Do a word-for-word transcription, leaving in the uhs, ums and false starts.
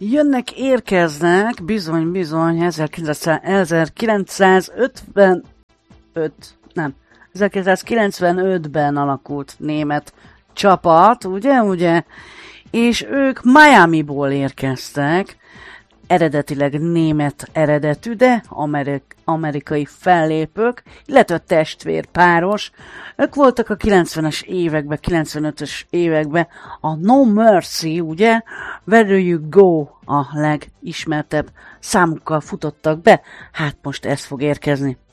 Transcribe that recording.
Jönnek, érkeznek, bizony, bizony, ezerkilencszázötvenöt, nem, ezerkilencszázkilencvenötben alakult német csapat, ugye, ugye, és ők Miamiból érkeztek, eredetileg német eredetű, de amerik- amerikai fellépők, illetve testvérpáros. Ők voltak a kilencvenes években, kilencvenötös években a No Mercy, ugye, Where You Go a legismertebb számukkal futottak be. Hát most ez fog érkezni.